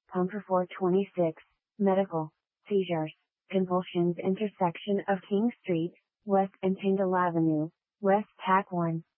Pumper 426, medical, seizures, convulsions intersection of King Street, West and Tyndall Avenue, West Tack 1.